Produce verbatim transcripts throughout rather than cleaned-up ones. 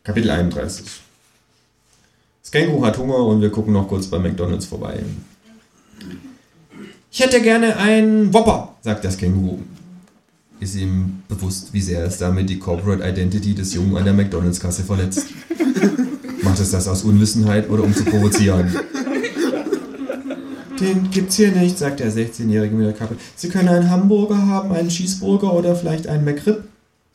Kapitel einunddreißig. Das Känguru hat Hunger und wir gucken noch kurz bei McDonald's vorbei. Ich hätte gerne einen Whopper, sagt das Känguru. Ist ihm bewusst, wie sehr es damit die Corporate Identity des Jungen an der McDonald's-Kasse verletzt. Macht es das aus Unwissenheit oder um zu provozieren? Den gibt's hier nicht, sagt der sechzehnjährige mit der Kappe. Sie können einen Hamburger haben, einen Cheeseburger oder vielleicht einen McRib.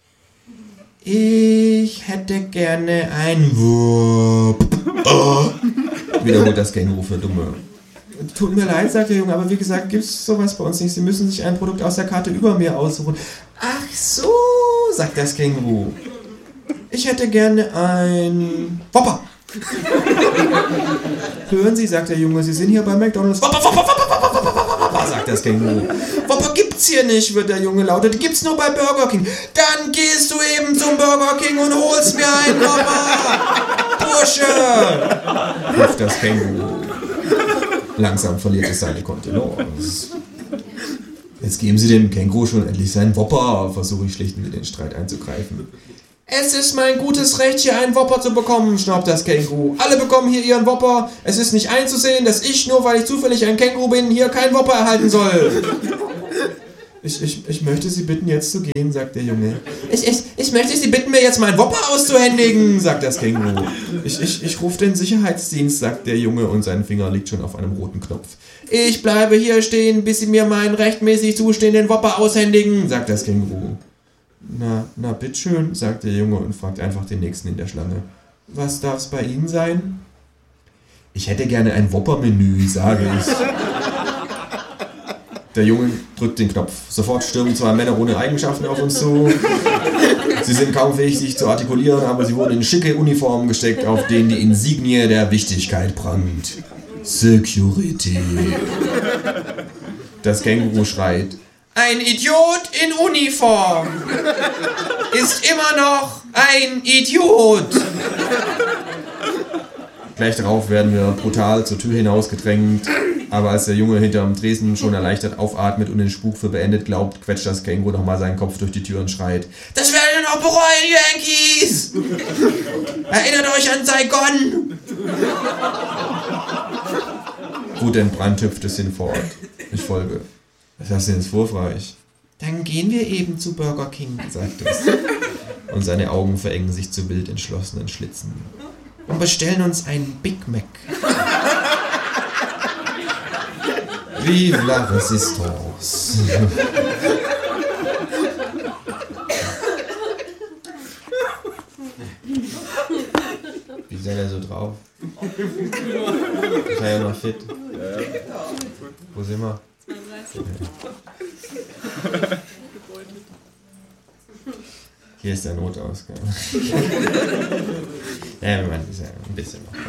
Ich hätte gerne ein Wupp. Oh. Wiederholt das Känguru für Dumme. Tut mir leid, sagt der Junge, aber wie gesagt, gibt's sowas bei uns nicht. Sie müssen sich ein Produkt aus der Karte über mir aussuchen. Ach so, sagt das Känguru. Ich hätte gerne ein Whopper. Hören Sie, sagt der Junge, Sie sind hier bei McDonald's. Whopper, Whopper, Whopper, Whopper, Whopper, Whopper, sagt das Känguru. Whopper gibt's hier nicht, wird der Junge lauter. Die gibt's nur bei Burger King. Dann gehst du eben zum Burger King und holst mir einen Whopper. Bursche, ruft das Känguru. Langsam verliert es seine Kontenance. Jetzt geben Sie dem Känguru schon endlich seinen Whopper, versuche ich schlicht in den Streit einzugreifen. Es ist mein gutes Recht, hier einen Whopper zu bekommen, schnaubt das Känguru. Alle bekommen hier ihren Whopper. Es ist nicht einzusehen, dass ich, nur weil ich zufällig ein Känguru bin, hier keinen Whopper erhalten soll. Ich, ich, ich möchte Sie bitten, jetzt zu gehen, sagt der Junge. Ich, ich, ich möchte Sie bitten, mir jetzt meinen Whopper auszuhändigen, sagt das Känguru. Ich, ich, ich rufe den Sicherheitsdienst, sagt der Junge und sein Finger liegt schon auf einem roten Knopf. Ich bleibe hier stehen, bis Sie mir meinen rechtmäßig zustehenden Whopper aushändigen, sagt das Känguru. Na, na, bitteschön, sagt der Junge und fragt einfach den Nächsten in der Schlange. Was darf's bei Ihnen sein? Ich hätte gerne ein Whopper-Menü, sage ich. Der Junge drückt den Knopf. Sofort stürmen zwei Männer ohne Eigenschaften auf uns zu. Sie sind kaum fähig, sich zu artikulieren, aber sie wurden in schicke Uniformen gesteckt, auf denen die Insignie der Wichtigkeit prangt. Security. Das Känguru schreit. Ein Idiot in Uniform ist immer noch ein Idiot. Gleich darauf werden wir brutal zur Tür hinausgedrängt, aber als der Junge hinterm Tresen schon erleichtert aufatmet und den Spuk für beendet glaubt, quetscht das Känguru nochmal seinen Kopf durch die Tür und schreit: Das werdet ihr noch bereuen, Yankees! Erinnert euch an Saigon! Wutentbrannt hüpft es hinfort. Ich folge. Was hast du denn jetzt vor, frage ich. Dann gehen wir eben zu Burger King, sagt es. Und seine Augen verengen sich zu wild entschlossenen Schlitzen. Und bestellen uns einen Big Mac. Vive la Resistance. Wie seid ihr so drauf? Ich war ja noch fit. Wo sind wir? Hier ist der Notausgang. Ja, man ist ja ein bisschen noch.